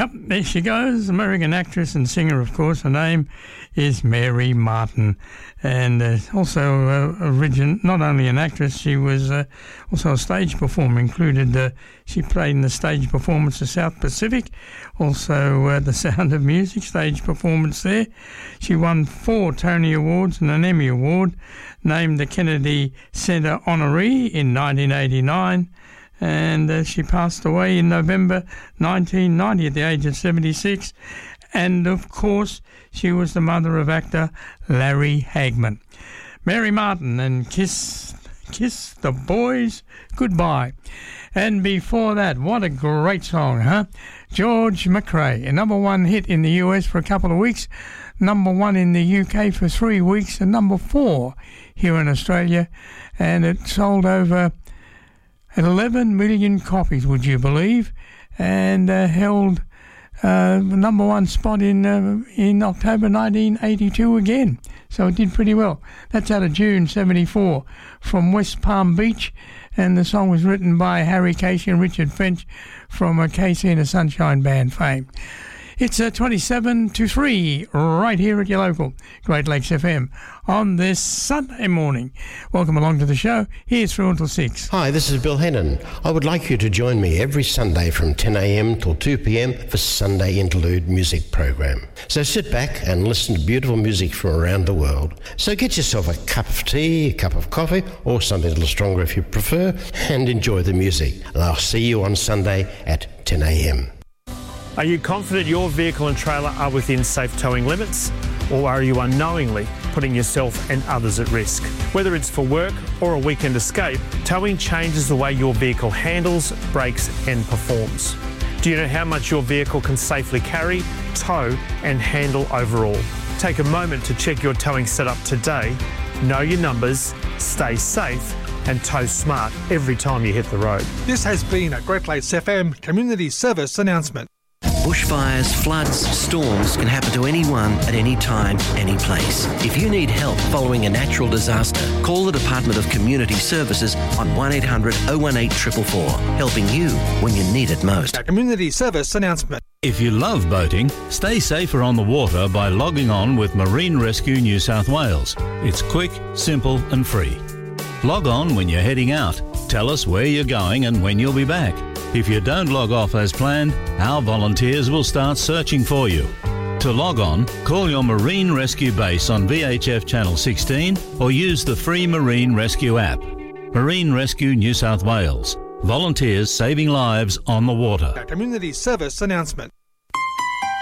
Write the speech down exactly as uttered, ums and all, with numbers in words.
Yep, there she goes, American actress and singer, of course. Her name is Mary Martin, and uh, also uh, origin, not only an actress, she was uh, also a stage performer. Included, uh, she played in the stage performance of South Pacific, also uh, The Sound of Music stage performance there. She won four Tony Awards and an Emmy Award, named the Kennedy Center honoree in nineteen eighty-nine. And uh, she passed away in November nineteen ninety at the age of seventy-six. And, of course, she was the mother of actor Larry Hagman. Mary Martin and Kiss, Kiss the Boys Goodbye. And before that, what a great song, huh? George McRae, a number one hit in the U S for a couple of weeks, number one in the U K for three weeks, and number four here in Australia. And it sold over eleven million copies, would you believe, and uh, held uh, the number one spot in uh, in October nineteen eighty-two again. So it did pretty well. That's out of June seventy-four from West Palm Beach, and the song was written by Harry Casey and Richard Finch from uh, Casey and the Sunshine Band fame. It's uh, twenty-seven to three right here at your local Great Lakes F M on this Sunday morning. Welcome along to the show. Here's through until six. Hi, this is Bill Hennon. I would like you to join me every Sunday from ten a.m. till two p.m. for Sunday Interlude music program. So sit back and listen to beautiful music from around the world. So get yourself a cup of tea, a cup of coffee, or something a little stronger if you prefer, and enjoy the music. And I'll see you on Sunday at ten a.m. Are you confident your vehicle and trailer are within safe towing limits? Or are you unknowingly putting yourself and others at risk? Whether it's for work or a weekend escape, towing changes the way your vehicle handles, brakes and performs. Do you know how much your vehicle can safely carry, tow and handle overall? Take a moment to check your towing setup today, know your numbers, stay safe and tow smart every time you hit the road. This has been a Great Lakes F M Community Service announcement. Bushfires, floods, storms can happen to anyone at any time, any place. If you need help following a natural disaster, call the Department of Community Services on one eight hundred oh one eight four four four, helping you when you need it most. A Community Service announcement. If you love boating, stay safer on the water by logging on with Marine Rescue New South Wales. It's quick, simple and free. Log on when you're heading out. Tell us where you're going and when you'll be back. If you don't log off as planned, our volunteers will start searching for you. To log on, call your Marine Rescue base on V H F Channel sixteen or use the free Marine Rescue app. Marine Rescue New South Wales. Volunteers saving lives on the water. A Community Service announcement.